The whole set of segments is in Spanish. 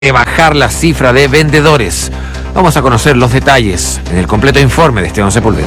bajar la cifra de vendedores. Vamos a conocer los detalles en el completo informe de Esteban Sepúlveda.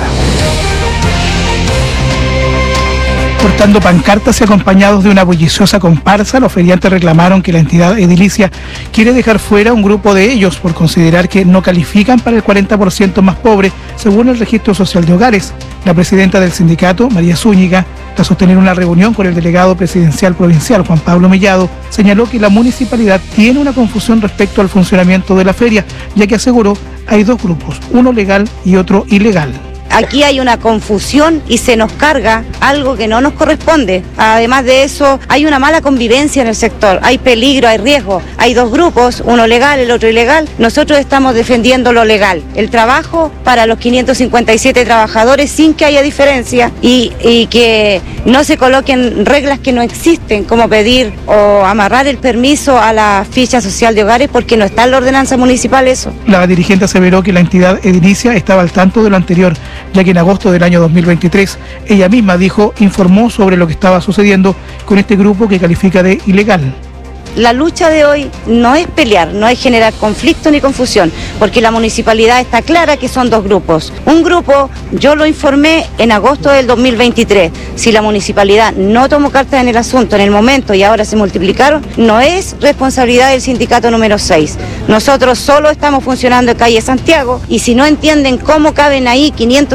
Portando pancartas y acompañados de una bulliciosa comparsa, los feriantes reclamaron que la entidad edilicia quiere dejar fuera un grupo de ellos por considerar que no califican para el 40% más pobre, según el Registro Social de Hogares. La presidenta del sindicato, María Zúñiga, tras sostener una reunión con el delegado presidencial provincial, Juan Pablo Mellado, señaló que la municipalidad tiene una confusión respecto al funcionamiento de la feria, ya que aseguró hay dos grupos, uno legal y otro ilegal. Aquí hay una confusión y se nos carga algo que no nos corresponde. Además de eso, hay una mala convivencia en el sector, hay peligro, hay riesgo. Hay dos grupos, uno legal, el otro ilegal. Nosotros estamos defendiendo lo legal, el trabajo para los 557 trabajadores sin que haya diferencia y que no se coloquen reglas que no existen, como pedir o amarrar el permiso a la ficha social de hogares porque no está en la ordenanza municipal eso. La dirigente aseveró que la entidad edilicia estaba al tanto de lo anterior, ya que en agosto del año 2023 ella misma informó sobre lo que estaba sucediendo con este grupo que califica de ilegal. La lucha de hoy no es pelear, no es generar conflicto ni confusión, porque la municipalidad está clara que son dos grupos. Un grupo, yo lo informé en agosto del 2023. Si la municipalidad no tomó cartas en el asunto en el momento y ahora se multiplicaron, no es responsabilidad del sindicato número 6. Nosotros solo estamos funcionando en calle Santiago y si no entienden cómo caben ahí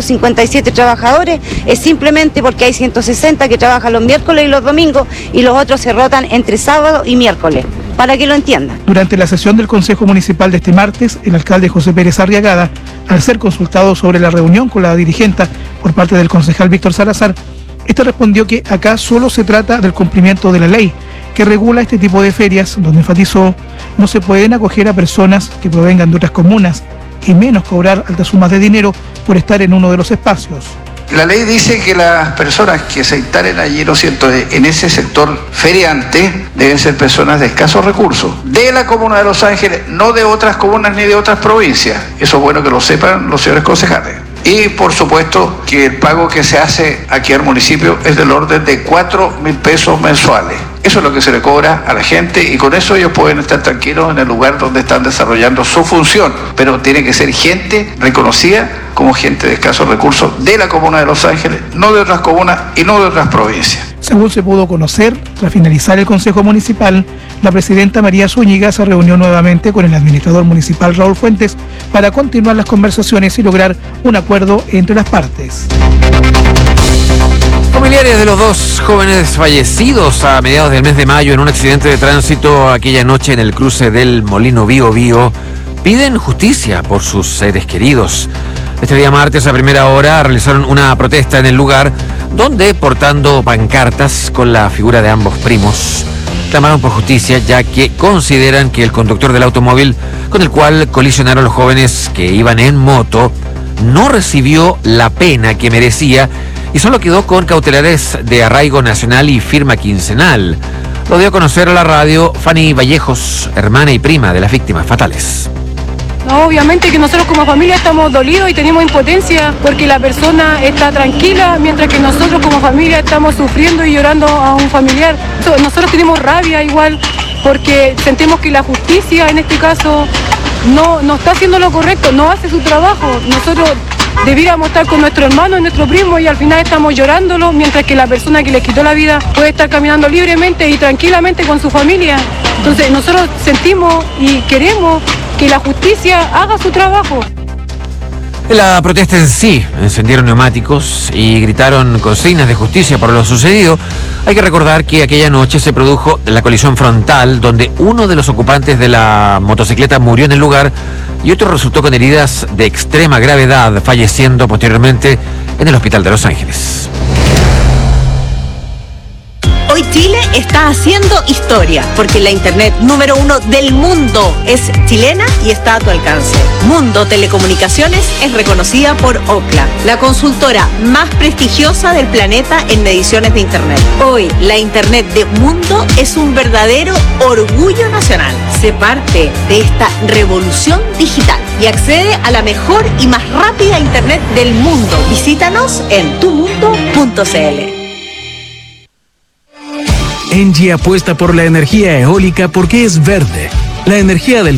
557 trabajadores, es simplemente porque hay 160 que trabajan los miércoles y los domingos y los otros se rotan entre sábado y miércoles. Para que lo entiendan. Durante la sesión del Consejo Municipal de este martes, el alcalde José Pérez Arriagada, al ser consultado sobre la reunión con la dirigente por parte del concejal Víctor Salazar, este respondió que acá solo se trata del cumplimiento de la ley que regula este tipo de ferias, donde enfatizó no se pueden acoger a personas que provengan de otras comunas y menos cobrar altas sumas de dinero por estar en uno de los espacios. La ley dice que las personas que se instalen allí, ¿no es cierto?, en ese sector feriante, deben ser personas de escasos recursos, de la comuna de Los Ángeles, no de otras comunas ni de otras provincias. Eso es bueno que lo sepan los señores concejales. Y por supuesto que el pago que se hace aquí al municipio es del orden de 4.000 pesos mensuales. Eso es lo que se le cobra a la gente y con eso ellos pueden estar tranquilos en el lugar donde están desarrollando su función. Pero tiene que ser gente reconocida como gente de escasos recursos de la comuna de Los Ángeles, no de otras comunas y no de otras provincias. Según se pudo conocer, tras finalizar el Consejo Municipal, la presidenta María Zúñiga se reunió nuevamente con el administrador municipal Raúl Fuentes para continuar las conversaciones y lograr un acuerdo entre las partes. Familiares de los dos jóvenes fallecidos a mediados del mes de mayo en un accidente de tránsito aquella noche en el cruce del Molino Bío Bío piden justicia por sus seres queridos. Este día martes a primera hora realizaron una protesta en el lugar donde, portando pancartas con la figura de ambos primos, clamaron por justicia ya que consideran que el conductor del automóvil con el cual colisionaron los jóvenes que iban en moto no recibió la pena que merecía y solo quedó con cautelares de arraigo nacional y firma quincenal. Lo dio a conocer a la radio Fanny Vallejos, hermana y prima de las víctimas fatales. No, obviamente que nosotros como familia estamos dolidos y tenemos impotencia porque la persona está tranquila mientras que nosotros como familia estamos sufriendo y llorando a un familiar. Nosotros tenemos rabia igual porque sentimos que la justicia en este caso no está haciendo lo correcto, no hace su trabajo. Nosotros debiéramos estar con nuestro hermano y nuestro primo y al final estamos llorándolo mientras que la persona que les quitó la vida puede estar caminando libremente y tranquilamente con su familia. Entonces nosotros sentimos y queremos que la justicia haga su trabajo. En la protesta en sí, encendieron neumáticos y gritaron consignas de justicia por lo sucedido. Hay que recordar que aquella noche se produjo la colisión frontal donde uno de los ocupantes de la motocicleta murió en el lugar y otro resultó con heridas de extrema gravedad, falleciendo posteriormente en el hospital de Los Ángeles. Hoy Chile está haciendo historia, porque la internet número 1 del mundo es chilena y está a tu alcance. Mundo Telecomunicaciones es reconocida por Ookla, la consultora más prestigiosa del planeta en mediciones de internet. Hoy, la internet de Mundo es un verdadero orgullo nacional. Sé parte de esta revolución digital y accede a la mejor y más rápida internet del mundo. Visítanos en tumundo.cl. Engie apuesta por la energía eólica porque es verde, La energía del